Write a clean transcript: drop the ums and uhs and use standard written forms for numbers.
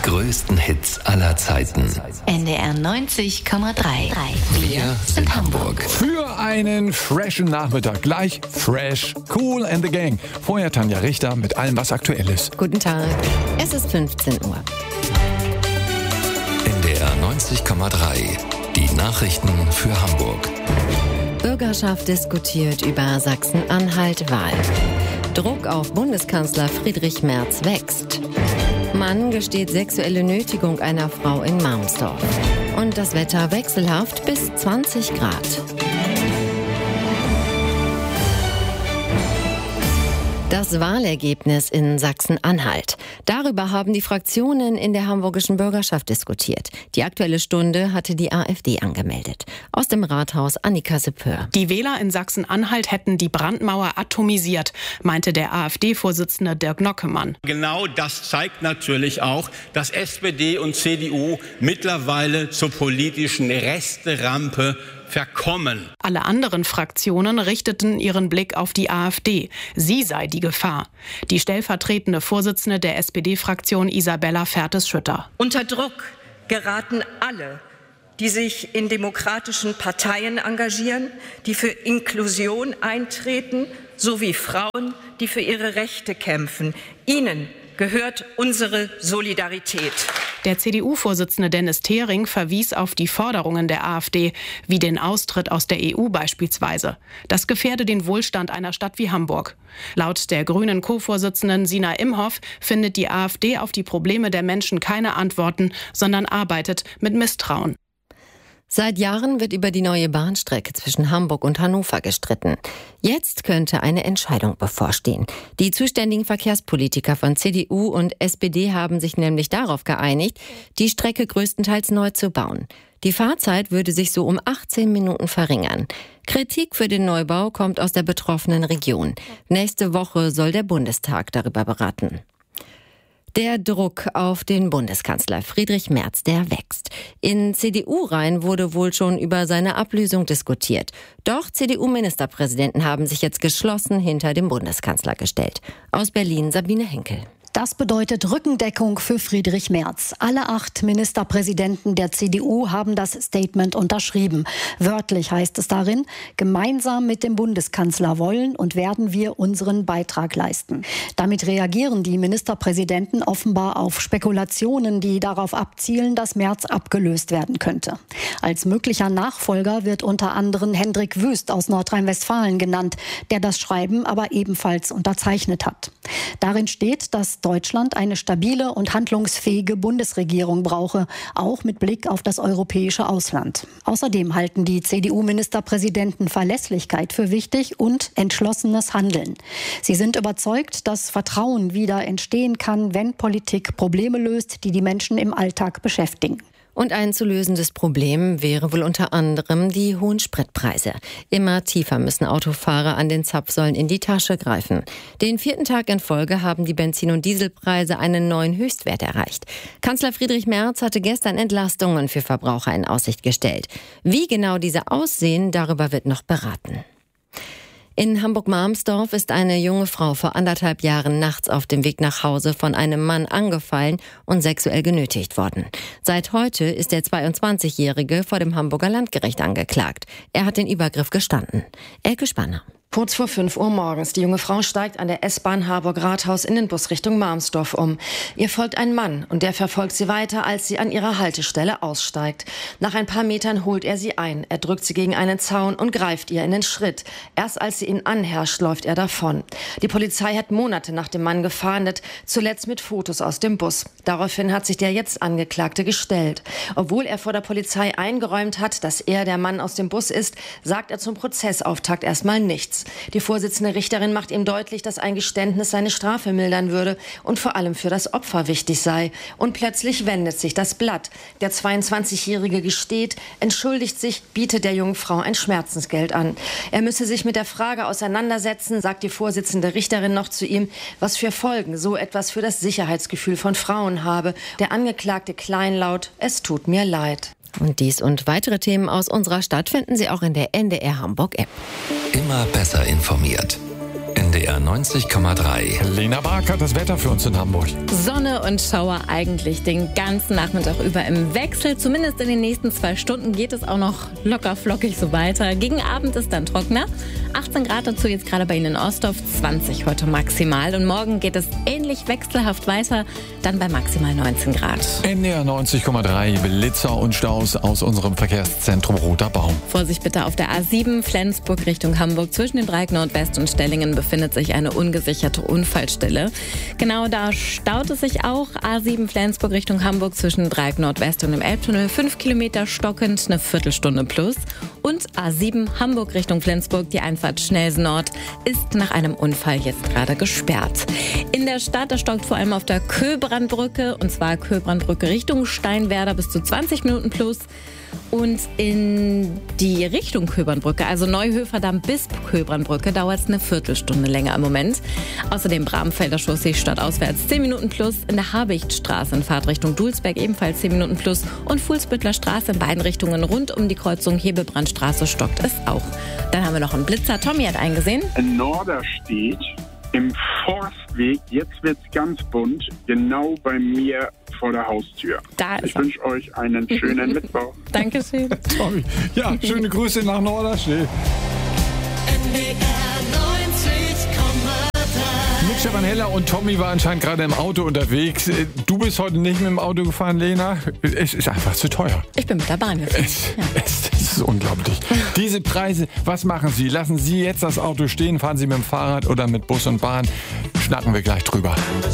größten Hits aller Zeiten. NDR 90,3. Wir sind Hamburg. Für einen freshen Nachmittag gleich fresh, Kool and the Gang. Vorher Tanja Richter mit allem, was aktuell ist. Guten Tag. Es ist 15 Uhr. NDR 90,3. Die Nachrichten für Hamburg. Bürgerschaft diskutiert über Sachsen-Anhalt-Wahl. Druck auf Bundeskanzler Friedrich Merz wächst. Mann gesteht sexuelle Nötigung einer Frau in Malmsdorf. Und das Wetter wechselhaft bis 20 Grad. Das Wahlergebnis in Sachsen-Anhalt. Darüber haben die Fraktionen in der hamburgischen Bürgerschaft diskutiert. Die Aktuelle Stunde hatte die AfD angemeldet. Aus dem Rathaus Annika Seppör. Die Wähler in Sachsen-Anhalt hätten die Brandmauer atomisiert, meinte der AfD-Vorsitzende Dirk Nockemann. Genau das zeigt natürlich auch, dass SPD und CDU mittlerweile zur politischen Resterampe verkommen. Alle anderen Fraktionen richteten ihren Blick auf die AfD. Sie sei die Gefahr. Die stellvertretende Vorsitzende der SPD-Fraktion Isabella Fertes-Schütter. Unter Druck geraten alle, die sich in demokratischen Parteien engagieren, die für Inklusion eintreten, sowie Frauen, die für ihre Rechte kämpfen. Ihnen gehört unsere Solidarität. Der CDU-Vorsitzende Dennis Thering verwies auf die Forderungen der AfD, wie den Austritt aus der EU beispielsweise. Das gefährde den Wohlstand einer Stadt wie Hamburg. Laut der grünen Co-Vorsitzenden Sina Imhoff findet die AfD auf die Probleme der Menschen keine Antworten, sondern arbeitet mit Misstrauen. Seit Jahren wird über die neue Bahnstrecke zwischen Hamburg und Hannover gestritten. Jetzt könnte eine Entscheidung bevorstehen. Die zuständigen Verkehrspolitiker von CDU und SPD haben sich nämlich darauf geeinigt, die Strecke größtenteils neu zu bauen. Die Fahrzeit würde sich so um 18 Minuten verringern. Kritik für den Neubau kommt aus der betroffenen Region. Nächste Woche soll der Bundestag darüber beraten. Der Druck auf den Bundeskanzler Friedrich Merz, der wächst. In CDU-Reihen wurde wohl schon über seine Ablösung diskutiert. Doch CDU-Ministerpräsidenten haben sich jetzt geschlossen hinter dem Bundeskanzler gestellt. Aus Berlin Sabine Henkel. Das bedeutet Rückendeckung für Friedrich Merz. Alle 8 Ministerpräsidenten der CDU haben das Statement unterschrieben. Wörtlich heißt es darin: Gemeinsam mit dem Bundeskanzler wollen und werden wir unseren Beitrag leisten. Damit reagieren die Ministerpräsidenten offenbar auf Spekulationen, die darauf abzielen, dass Merz abgelöst werden könnte. Als möglicher Nachfolger wird unter anderem Hendrik Wüst aus Nordrhein-Westfalen genannt, der das Schreiben aber ebenfalls unterzeichnet hat. Darin steht, dass Deutschland eine stabile und handlungsfähige Bundesregierung brauche, auch mit Blick auf das europäische Ausland. Außerdem halten die CDU-Ministerpräsidenten Verlässlichkeit für wichtig und entschlossenes Handeln. Sie sind überzeugt, dass Vertrauen wieder entstehen kann, wenn Politik Probleme löst, die die Menschen im Alltag beschäftigen. Und ein zu lösendes Problem wäre wohl unter anderem die hohen Spritpreise. Immer tiefer müssen Autofahrer an den Zapfsäulen in die Tasche greifen. Den 4. Tag in Folge haben die Benzin- und Dieselpreise einen neuen Höchstwert erreicht. Kanzler Friedrich Merz hatte gestern Entlastungen für Verbraucher in Aussicht gestellt. Wie genau diese aussehen, darüber wird noch beraten. In Hamburg-Malmsdorf ist eine junge Frau vor 1,5 Jahren nachts auf dem Weg nach Hause von einem Mann angefallen und sexuell genötigt worden. Seit heute ist der 22-Jährige vor dem Hamburger Landgericht angeklagt. Er hat den Übergriff gestanden. Elke Spanner. Kurz vor 5 Uhr morgens. Die junge Frau steigt an der S-Bahn Harburg-Rathaus in den Bus Richtung Malmsdorf um. Ihr folgt ein Mann und der verfolgt sie weiter, als sie an ihrer Haltestelle aussteigt. Nach ein paar Metern holt er sie ein. Er drückt sie gegen einen Zaun und greift ihr in den Schritt. Erst als sie ihn anherrscht, läuft er davon. Die Polizei hat Monate nach dem Mann gefahndet, zuletzt mit Fotos aus dem Bus. Daraufhin hat sich der jetzt Angeklagte gestellt. Obwohl er vor der Polizei eingeräumt hat, dass er der Mann aus dem Bus ist, sagt er zum Prozessauftakt erstmal nichts. Die Vorsitzende Richterin macht ihm deutlich, dass ein Geständnis seine Strafe mildern würde und vor allem für das Opfer wichtig sei. Und plötzlich wendet sich das Blatt. Der 22-Jährige gesteht, entschuldigt sich, bietet der jungen Frau ein Schmerzensgeld an. Er müsse sich mit der Frage auseinandersetzen, sagt die Vorsitzende Richterin noch zu ihm, was für Folgen so etwas für das Sicherheitsgefühl von Frauen habe. Der Angeklagte kleinlaut: Es tut mir leid. Und dies und weitere Themen aus unserer Stadt finden Sie auch in der NDR Hamburg App. Immer besser informiert. NDR 90,3. Lena Bark hat das Wetter für uns in Hamburg. Sonne und Schauer eigentlich den ganzen Nachmittag über im Wechsel. Zumindest in den nächsten 2 Stunden geht es auch noch locker flockig so weiter. Gegen Abend ist dann trockener. 18 Grad dazu jetzt gerade bei Ihnen in Ostdorf, 20 heute maximal. Und morgen geht es ähnlich wechselhaft weiter, dann bei maximal 19 Grad. NDR 90,3, Blitzer und Staus aus unserem Verkehrszentrum Roter Baum. Vorsicht bitte auf der A7 Flensburg Richtung Hamburg. Zwischen dem Dreieck Nordwest und Stellingen befindet sich eine ungesicherte Unfallstelle. Genau da staut es sich auch. A7 Flensburg Richtung Hamburg zwischen Dreieck Nordwest und dem Elbtunnel. 5 Kilometer stockend, eine Viertelstunde plus. Und A7 Hamburg Richtung Flensburg, die Einfahrt Schnelsen Nord, ist nach einem Unfall jetzt gerade gesperrt. In der Stadt, da stockt vor allem auf der Köbrandbrücke, und zwar Köbrandbrücke Richtung Steinwerder bis zu 20 Minuten plus. Und in die Richtung Köbrandbrücke, also Neuhöferdamm bis Köbrandbrücke, dauert es eine Viertelstunde länger im Moment. Außerdem Bramfelder Chaussee stadtauswärts 10 Minuten plus, in der Habichtstraße in Fahrtrichtung Dulsberg ebenfalls 10 Minuten plus und Fuhlsbüttler Straße in beiden Richtungen rund um die Kreuzung Hebebrandstraße stockt es auch. Dann haben wir noch einen Blitzer. Tommy hat eingesehen. In Norderstedt im Forstweg, jetzt wird's ganz bunt, genau bei mir vor der Haustür. Ich wünsche euch einen schönen Mittwoch. Dankeschön. Tommy, ja, schöne Grüße nach Norderstedt. Mit Stefan Heller und Tommy war anscheinend gerade im Auto unterwegs. Du bist heute nicht mit dem Auto gefahren, Lena. Es ist einfach zu teuer. Ich bin mit der Bahn gefahren. Es ist unglaublich. Diese Preise, was machen Sie? Lassen Sie jetzt das Auto stehen? Fahren Sie mit dem Fahrrad oder mit Bus und Bahn? Schnacken wir gleich drüber.